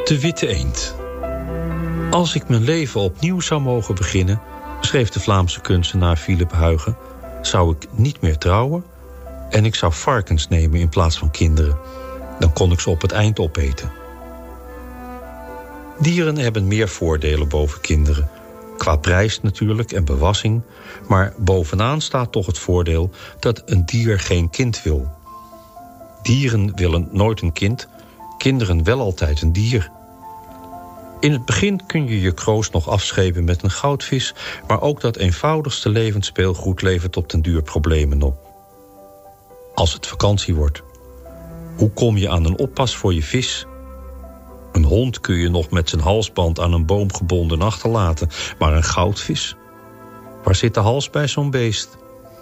De witte eend. Als ik mijn leven opnieuw zou mogen beginnen, schreef de Vlaamse kunstenaar Philip Huygen, zou ik niet meer trouwen en ik zou varkens nemen in plaats van kinderen. Dan kon ik ze op het eind opeten. Dieren hebben meer voordelen boven kinderen. Qua prijs natuurlijk en bewassing, maar bovenaan staat toch het voordeel dat een dier geen kind wil. Dieren willen nooit een kind, kinderen wel altijd een dier. In het begin kun je je kroost nog afschepen met een goudvis, maar ook dat eenvoudigste levensspeelgoed levert op den duur problemen op. Als het vakantie wordt, hoe kom je aan een oppas voor je vis? Een hond kun je nog met zijn halsband aan een boom gebonden achterlaten, maar een goudvis? Waar zit de hals bij zo'n beest?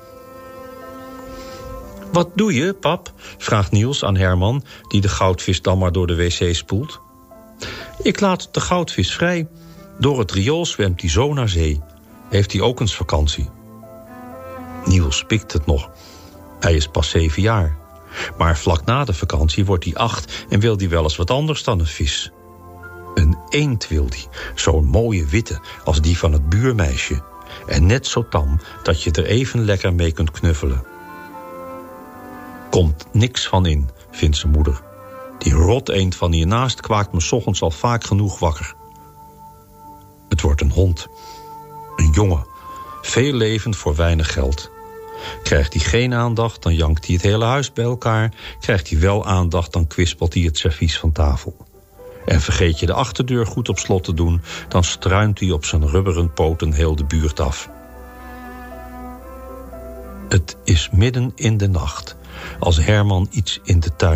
Wat doe je, pap? Vraagt Niels aan Herman, die de goudvis dan maar door de wc spoelt. Ik laat de goudvis vrij. Door het riool zwemt hij zo naar zee. Heeft hij ook eens vakantie? Niels pikt het nog. Hij is pas 7 jaar. Maar vlak na de vakantie wordt hij 8 en wil hij wel eens wat anders dan een vis. Een eend wil hij, zo'n mooie witte als die van het buurmeisje. En net zo tam dat je er even lekker mee kunt knuffelen. Komt niks van in, vindt zijn moeder. Die roteend van hiernaast kwaakt me 's ochtends al vaak genoeg wakker. Het wordt een hond. Een jongen. Veel levend voor weinig geld. Krijgt hij geen aandacht, dan jankt hij het hele huis bij elkaar. Krijgt hij wel aandacht, dan kwispelt hij het servies van tafel. En vergeet je de achterdeur goed op slot te doen, dan struint hij op zijn rubberen poten heel de buurt af. Het is midden in de nacht, als Herman iets in de tuin